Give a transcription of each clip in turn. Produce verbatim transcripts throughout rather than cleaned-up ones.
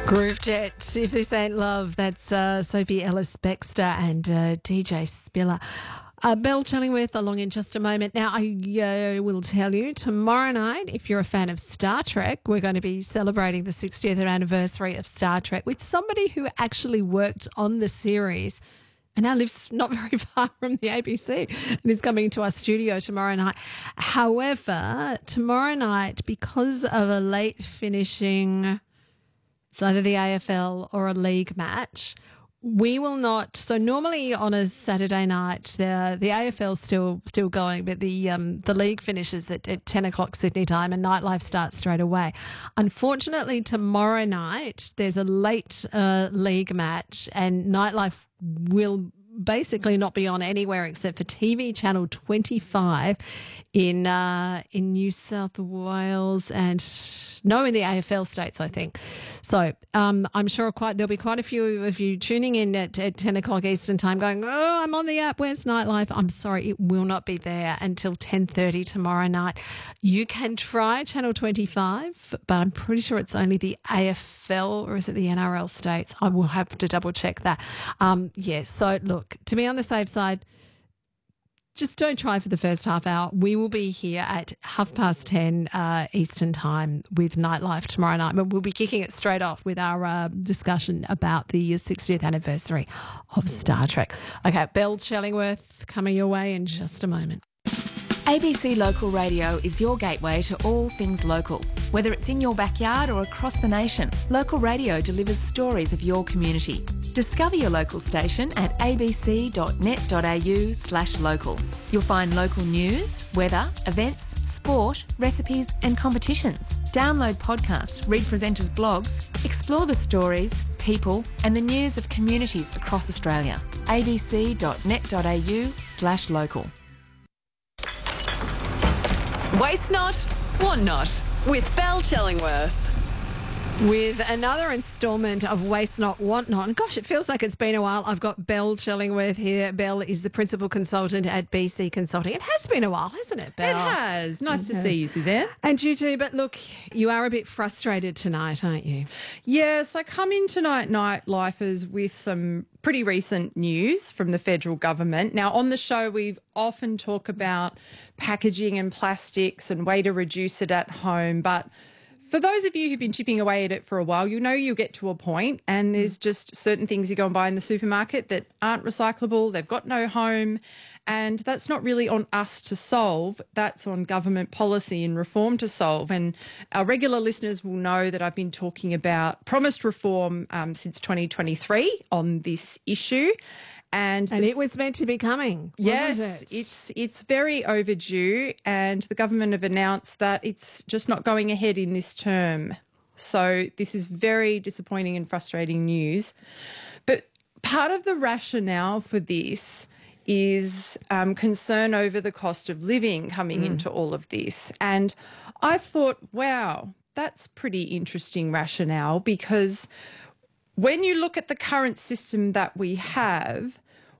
Groove Jet, If This Ain't Love, that's uh, Sophie Ellis-Bextor and uh, D J Spiller. Uh, Belle Chillingworth along in just a moment. Now, I uh, will tell you, tomorrow night, if you're a fan of Star Trek, we're going to be celebrating the sixtieth anniversary of Star Trek with somebody who actually worked on the series and now lives not very far from the A B C and is coming to our studio tomorrow night. However, tomorrow night, because of a late finishing, it's either the A F L or a league match, we will not. So normally on a Saturday night, the the A F L's still still going, but the um the league finishes at, at ten o'clock Sydney time and nightlife starts straight away. Unfortunately, tomorrow night there's a late uh, league match and nightlife will basically not be on anywhere except for T V channel twenty-five in uh, in New South Wales and no, in the A F L states, I think. So um, I'm sure quite there'll be quite a few of you tuning in at, at ten o'clock Eastern time going, oh, I'm on the app, where's Nightlife? I'm sorry, it will not be there until ten thirty tomorrow night. You can try channel twenty-five, but I'm pretty sure it's only the A F L or is it the N R L states? I will have to double check that. Um, yes, so look, to be on the safe side, just don't try for the first half hour. We will be here at half past ten uh, Eastern time with Nightlife tomorrow night. But we'll be kicking it straight off with our uh, discussion about the sixtieth anniversary of Star Trek. Okay, Belle Chillingworth coming your way in just a moment. A B C Local Radio is your gateway to all things local. Whether it's in your backyard or across the nation, Local Radio delivers stories of your community. Discover your local station at abc.net.au slash local. You'll find local news, weather, events, sport, recipes and competitions. Download podcasts, read presenters' blogs, explore the stories, people and the news of communities across Australia. abc.net.au slash local. Waste not, want not, with Belle Chillingworth. With another instalment of Waste Not, Want Not. And gosh, it feels like it's been a while. I've got Belle Chillingworth here. Belle is the principal consultant at B C Consulting. It has been a while, hasn't it, Belle? It has. Nice It to has. see you, Suzanne. And you too. But look, you are a bit frustrated tonight, aren't you? Yes, I come in tonight, Nightlifers, with some pretty recent news from the federal government. Now, on the show, we've often talk about packaging and plastics and way to reduce it at home, but for those of you who've been chipping away at it for a while, you know you'll get to a point and there's just certain things you go and buy in the supermarket that aren't recyclable, they've got no home, and that's not really on us to solve. That's on government policy and reform to solve. And our regular listeners will know that I've been talking about promised reform um, since twenty twenty-three on this issue. And, And the it was meant to be coming, wasn't Yes, it? it's it's very overdue, and the government have announced that it's just not going ahead in this term. So this is very disappointing and frustrating news. But part of the rationale for this is um, concern over the cost of living coming Mm. into all of this. And I thought, wow, that's pretty interesting rationale, because when you look at the current system that we have,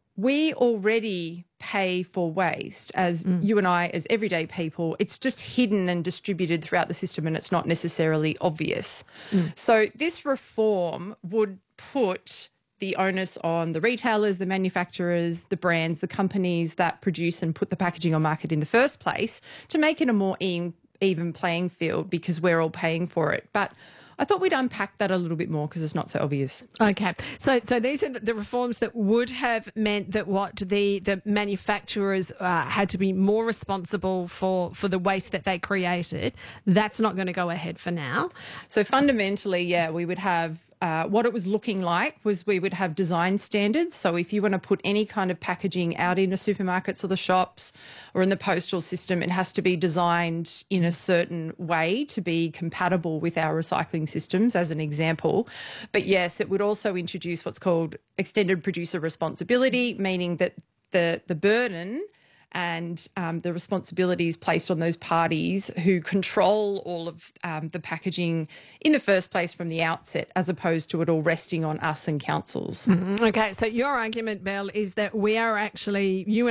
we already pay for waste as mm. you and I, as everyday people. It's just hidden and distributed throughout the system and it's not necessarily obvious. Mm. So this reform would put the onus on the retailers, the manufacturers, the brands, the companies that produce and put the packaging on market in the first place to make it a more even, even playing field, because we're all paying for it. But I thought we'd unpack that a little bit more because it's not so obvious. Okay. So so these are the, the reforms that would have meant that what the, the manufacturers uh, had to be more responsible for, for the waste that they created. That's not going to go ahead for now. So fundamentally, yeah, we would have Uh, what it was looking like was we would have design standards. So if you want to put any kind of packaging out in the supermarkets or the shops or in the postal system, it has to be designed in a certain way to be compatible with our recycling systems, as an example. But yes, it would also introduce what's called extended producer responsibility, meaning that the, the burden and um, the responsibilities placed on those parties who control all of um, the packaging in the first place from the outset, as opposed to it all resting on us and councils. Mm-hmm. Okay, so your argument, Belle, is that we are actually, you and